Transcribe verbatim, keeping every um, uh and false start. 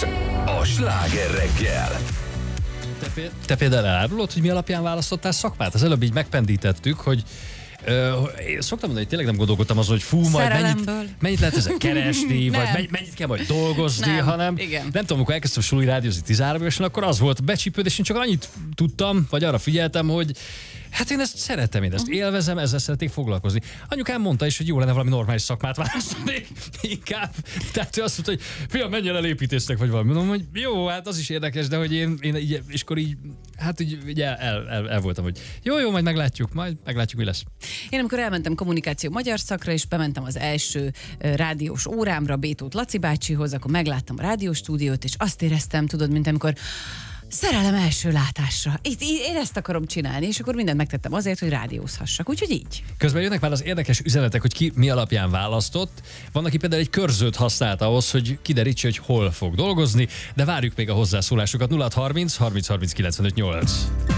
a Sláger reggel. Te, te például elárulod, hogy mi alapján választottál szakmát? Az előbb így megpendítettük, hogy Ö, én szoktam mondani, hogy tényleg nem gondolkodtam azon, hogy fú, majd mennyit, mennyit lehet ezzel keresni, vagy mennyit, mennyit kell majd dolgozni, nem, hanem igen. nem tudom, amikor elkezdtem suli rádiózni tizenhárom évesen, akkor az volt becsípődés, én csak annyit tudtam, vagy arra figyeltem, hogy hát én ezt szeretem, én ezt élvezem, ezzel szeretnék foglalkozni. Anyukám mondta is, hogy jó lenne valami normális szakmát választani inkább. Tehát ő azt mondta, hogy fiam, menjen el építésznek, vagy valami. Mondom, hogy jó, hát az is érdekes, de hogy én, én így, és akkor így, hát így, így el, el, el, el voltam, hogy jó, jó, majd meglátjuk, majd meglátjuk, mi lesz. Én amikor elmentem kommunikáció magyar szakra, és bementem az első uh, rádiós órámra Bétót Laci bácsihoz, akkor megláttam a rádióstúdiót, és azt éreztem, tudod, mint amikor szerelem első látásra. Itt, én ezt akarom csinálni, és akkor mindent megtettem azért, hogy rádiózhassak. Úgyhogy így. Közben jönnek már az érdekes üzenetek, hogy ki mi alapján választott. Van, aki például egy körzőt használt ahhoz, hogy kiderítse, hogy hol fog dolgozni, de várjuk még a hozzászólásokat. nulla harminc harminc harminc kilencvenöt nyolc.